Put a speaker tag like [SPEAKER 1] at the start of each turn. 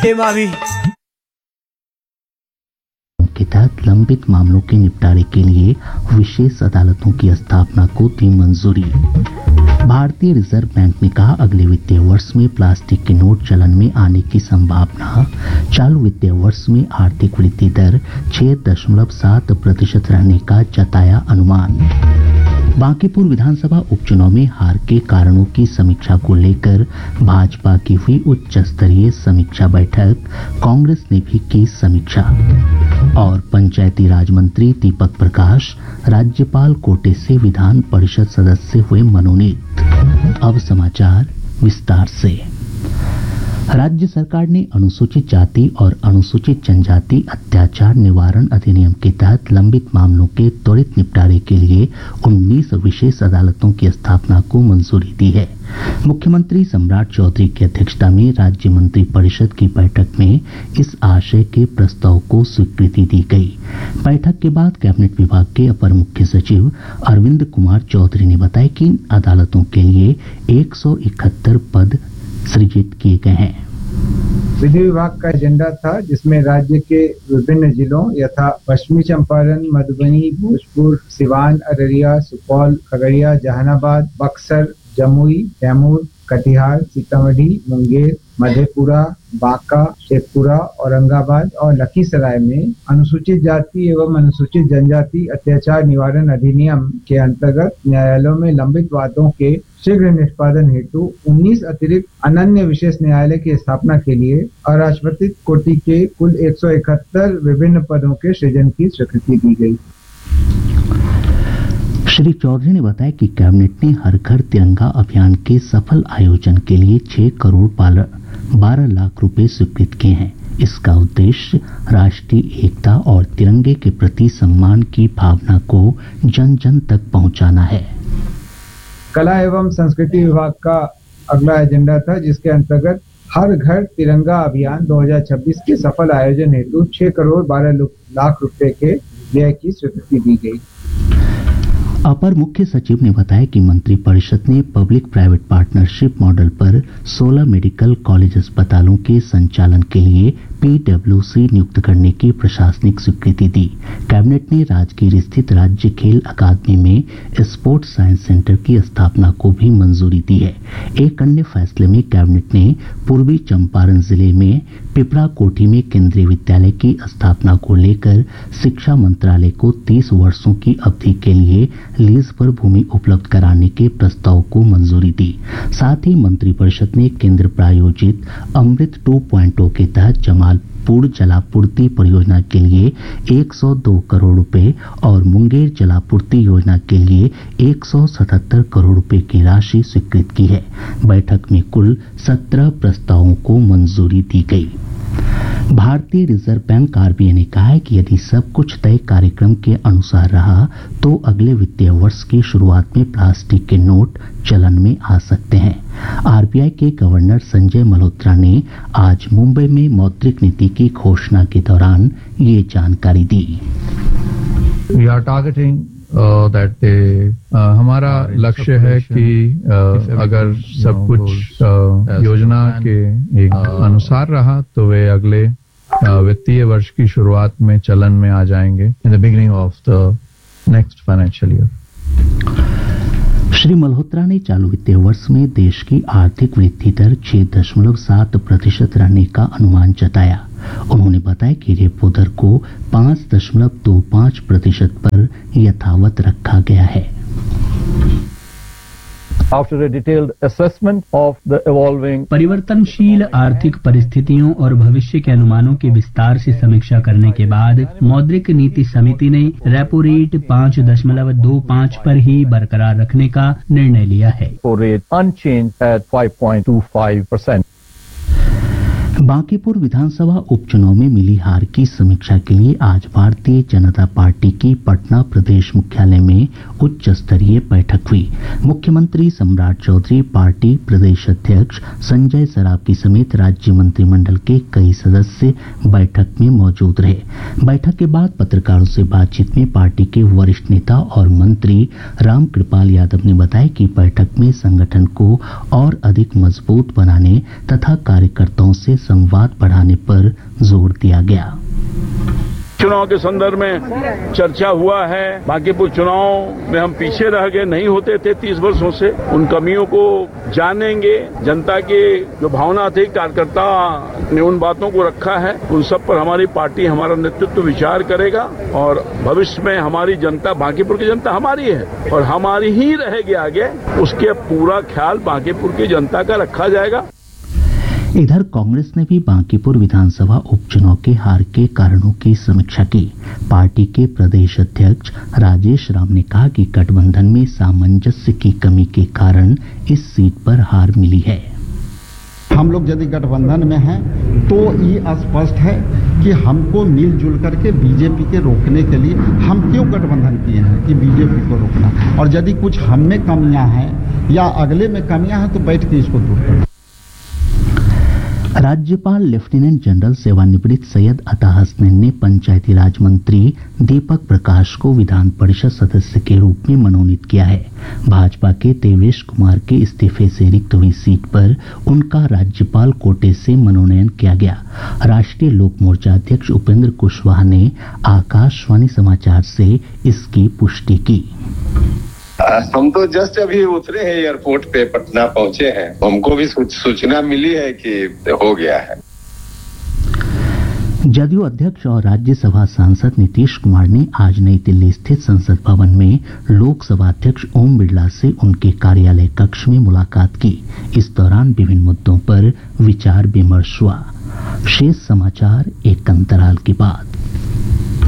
[SPEAKER 1] मामी
[SPEAKER 2] के तहत लंबित मामलों के निपटारे के लिए विशेष अदालतों की स्थापना को दी मंजूरी। भारतीय रिजर्व बैंक ने कहा अगले वित्तीय वर्ष में प्लास्टिक के नोट चलन में आने की संभावना। चालू वित्तीय वर्ष में आर्थिक वृद्धि दर 6.7% रहने का जताया अनुमान। बांकीपुर विधानसभा उपचुनाव में हार के कारणों की समीक्षा को लेकर भाजपा की हुई उच्च स्तरीय समीक्षा बैठक, कांग्रेस ने भी की समीक्षा। और पंचायती राज मंत्री दीपक प्रकाश राज्यपाल कोटे से विधान परिषद सदस्य हुए मनोनीत। अब समाचार विस्तार से। राज्य सरकार ने अनुसूचित जाति और अनुसूचित जनजाति अत्याचार निवारण अधिनियम के तहत लंबित मामलों के त्वरित निपटारे के लिए 19 विशेष अदालतों की स्थापना को मंजूरी दी है। मुख्यमंत्री सम्राट चौधरी की अध्यक्षता में राज्य मंत्रिपरिषद की बैठक में इस आशय के प्रस्ताव को स्वीकृति दी गई। बैठक के बाद कैबिनेट विभाग के अपर मुख्य सचिव अरविंद कुमार चौधरी ने बताया कि इन अदालतों के लिए 171 पद सृजित किए गए हैं।
[SPEAKER 3] विधि विभाग का एजेंडा था जिसमें राज्य के विभिन्न जिलों यथा पश्चिमी चंपारण, मधुबनी, भोजपुर, सिवान, अररिया, सुपौल, खगड़िया, जहानाबाद, बक्सर, जमुई, कैमूर, कटिहार, सीतामढ़ी, मुंगेर, मधेपुरा, बांका, शेखपुरा, औरंगाबाद और लखीसराय में अनुसूचित जाति एवं अनुसूचित जनजाति अत्याचार निवारण अधिनियम के अंतर्गत न्यायालयों में लंबित वादों के शीघ्र निष्पादन हेतु 19 अतिरिक्त अनन्य विशेष न्यायालय की स्थापना के लिए अराजपत्रित कोटि के कुल 171 विभिन्न पदों के सृजन की स्वीकृति दी गई।
[SPEAKER 2] श्री चौधरी ने बताया कि कैबिनेट ने हर घर तिरंगा अभियान के सफल आयोजन के लिए 6 करोड़ 12 लाख रुपए स्वीकृत किए हैं। इसका उद्देश्य राष्ट्रीय एकता और तिरंगे के प्रति सम्मान की भावना को जन जन तक पहुंचाना है।
[SPEAKER 3] कला एवं संस्कृति विभाग का अगला एजेंडा था जिसके अंतर्गत हर घर तिरंगा अभियान 2026 के सफल आयोजन हेतु 6 करोड़ 12 लाख रुपए के व्यय की स्वीकृति दी गई।
[SPEAKER 2] अपर मुख्य सचिव ने बताया कि मंत्रिपरिषद ने पब्लिक प्राइवेट पार्टनरशिप मॉडल पर 16 मेडिकल कॉलेज अस्पतालों के संचालन के लिए PWC नियुक्त करने की प्रशासनिक स्वीकृति दी। कैबिनेट ने राजगीर स्थित राज्य खेल अकादमी में स्पोर्ट्स साइंस सेंटर की स्थापना को भी मंजूरी दी है। एक अन्य फैसले में कैबिनेट ने पूर्वी चंपारण जिले में पिपरा कोठी में केंद्रीय विद्यालय की स्थापना को लेकर शिक्षा मंत्रालय को 30 वर्षों की अवधि के लिए लीज पर भूमि उपलब्ध कराने के प्रस्ताव को मंजूरी दी। साथ ही मंत्रिपरिषद ने केंद्र प्रायोजित अमृत 2.0 के तहत जमालपुर जलापूर्ति परियोजना के लिए 102 करोड़ रुपए और मुंगेर जलापूर्ति योजना के लिए 177 करोड़ रुपए की राशि स्वीकृत की है। बैठक में कुल 17 प्रस्तावों को मंजूरी दी गई। भारतीय रिजर्व बैंक RBI ने कहा है कि यदि सब कुछ तय कार्यक्रम के अनुसार रहा तो अगले वित्तीय वर्ष की शुरुआत में प्लास्टिक के नोट चलन में आ सकते हैं। RBI के गवर्नर संजय मल्होत्रा ने आज मुंबई में मौद्रिक नीति की घोषणा के दौरान ये जानकारी दी।
[SPEAKER 4] We are targeting हमारा लक्ष्य है कि अगर सब कुछ योजना के एक अनुसार रहा तो वे अगले वित्तीय वर्ष की शुरुआत में चलन में आ जाएंगे in the beginning of the next financial year.
[SPEAKER 2] Shri Malhotra ने चालू वित्तीय वर्ष में देश की आर्थिक वृद्धि दर 6.7% रहने का अनुमान जताया। उन्होंने बताया कि रेपो दर को 5.25% पर यथावत रखा गया है।
[SPEAKER 5] After a detailed assessment of the evolving
[SPEAKER 6] परिवर्तनशील आर्थिक परिस्थितियों और भविष्य के अनुमानों की विस्तार से समीक्षा करने के बाद मौद्रिक नीति समिति ने रेपो रेट 5.25 पर ही बरकरार रखने का निर्णय लिया है।
[SPEAKER 5] rate unchanged at 5.25%.
[SPEAKER 2] बांकीपुर विधानसभा उपचुनाव में मिली हार की समीक्षा के लिए आज भारतीय जनता पार्टी की पटना प्रदेश मुख्यालय में उच्च स्तरीय बैठक हुई। मुख्यमंत्री सम्राट चौधरी, पार्टी प्रदेश अध्यक्ष संजय सरावगी समेत राज्य मंत्रिमंडल के कई सदस्य बैठक में मौजूद रहे। बैठक के बाद पत्रकारों से बातचीत में पार्टी के वरिष्ठ नेता और मंत्री रामकृपाल यादव ने बताया कि बैठक में संगठन को और अधिक मजबूत बनाने तथा कार्यकर्ताओं से संवाद बढ़ाने पर जोर दिया गया।
[SPEAKER 1] चुनाव के संदर्भ में चर्चा हुआ है। बांकीपुर चुनाव में हम पीछे रह गए, नहीं होते थे 30 वर्षों से। उन कमियों को जानेंगे। जनता की जो भावना थी, कार्यकर्ता ने उन बातों को रखा है, उन सब पर हमारी पार्टी, हमारा नेतृत्व विचार करेगा और भविष्य में हमारी जनता, बांकीपुर की जनता हमारी है और हमारी ही रहेगी आगे। उसके पूरा ख्याल बांकीपुर की जनता का रखा जाएगा।
[SPEAKER 2] इधर कांग्रेस ने भी बांकीपुर विधानसभा उपचुनाव के हार के कारणों की समीक्षा की। पार्टी के प्रदेश अध्यक्ष राजेश राम ने कहा कि गठबंधन में सामंजस्य की कमी के कारण इस सीट पर हार मिली है।
[SPEAKER 7] हम लोग यदि गठबंधन में हैं तो ये स्पष्ट है कि हमको मिलजुल करके बीजेपी के रोकने के लिए हम क्यों गठबंधन किए हैं कि बीजेपी को रोकना, और यदि कुछ हम में कमियां हैं या अगले में कमियां हैं तो बैठ के इसको दूर करना।
[SPEAKER 2] राज्यपाल लेफ्टिनेंट जनरल सेवानिवृत्त सैयद अता हसनैन ने पंचायती राज मंत्री दीपक प्रकाश को विधान परिषद सदस्य के रूप में मनोनीत किया है। भाजपा के देवेश कुमार के इस्तीफे से रिक्त हुई सीट पर उनका राज्यपाल कोटे से मनोनयन किया गया। राष्ट्रीय लोक मोर्चा अध्यक्ष उपेंद्र कुशवाहा ने आकाशवाणी समाचार से इसकी पुष्टि की।
[SPEAKER 8] हम तो जस्ट अभी उतरे हैं, एयरपोर्ट पे पटना पहुंचे हैं। हमको भी सूचना मिली है कि हो गया है।
[SPEAKER 2] जदयू अध्यक्ष और राज्यसभा सांसद नीतीश कुमार ने आज नई दिल्ली स्थित संसद भवन में लोकसभा अध्यक्ष ओम बिरला से उनके कार्यालय कक्ष में मुलाकात की। इस दौरान विभिन्न मुद्दों पर विचार विमर्श हुआ। शेष समाचार एक अंतराल के बाद।